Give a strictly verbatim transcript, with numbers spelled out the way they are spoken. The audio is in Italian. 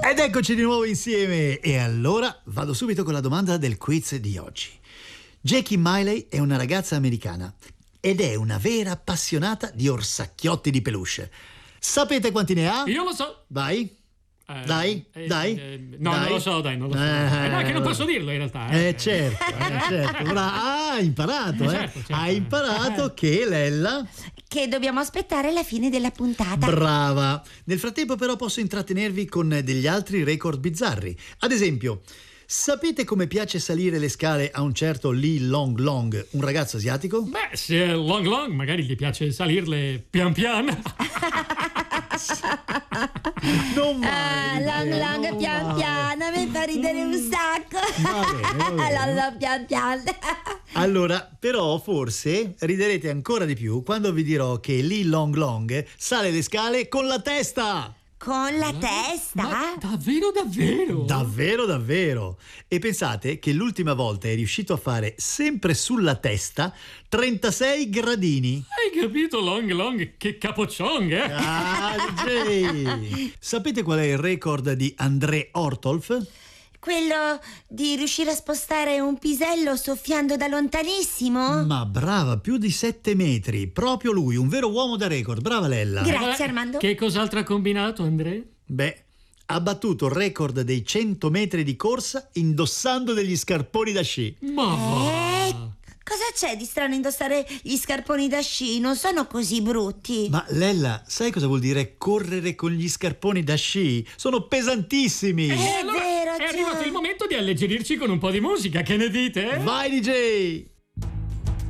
Ed eccoci di nuovo insieme. E allora vado subito con la domanda del quiz di oggi. Jackie Miley è una ragazza americana ed è una vera appassionata di orsacchiotti di peluche. Sapete quanti ne ha? Io lo so. Vai. Eh, dai, eh, dai. eh, no, dai. non lo so, dai, non lo so. Eh, Eh, no, è che non posso dirlo in realtà. Eh, Eh certo, eh, certo. Bra- ah, hai imparato, Eh, eh? certo, certo. Hai imparato che Lella... Che dobbiamo aspettare la fine della puntata. Brava. Nel frattempo però posso intrattenervi con degli altri record bizzarri. Ad esempio, sapete come piace salire le scale a un certo Lee Long Long, un ragazzo asiatico? Beh, se è long long, magari gli piace salirle pian pian. Non Ah, male, long Michele, long non pian male. piano, mi fa ridere un sacco. Va bene, va bene. Long long pian piano. Allora, però forse riderete ancora di più quando vi dirò che Lee Long Long sale le scale con la testa. Con la testa? Ma davvero, davvero? Davvero, davvero. E pensate che l'ultima volta è riuscito a fare sempre sulla testa trentasei gradini. Hai capito, long long? Che capocciong, eh? Ah, D J! Sapete qual è il record di André Ortolf? Quello di riuscire a spostare un pisello soffiando da lontanissimo? Ma brava, più di sette metri. Proprio lui, un vero uomo da record. Brava Lella. Grazie, Vabbè, Armando. Che cos'altro ha combinato, Andrea? Beh, ha battuto il record dei cento metri di corsa indossando degli scarponi da sci. Ma va. Eh, cosa c'è di strano indossare gli scarponi da sci? Non sono così brutti. Ma Lella, sai cosa vuol dire correre con gli scarponi da sci? Sono pesantissimi. È Allora, vero, è già. arrivato il momento di alleggerirci con un po' di musica, che ne dite? Vai D J!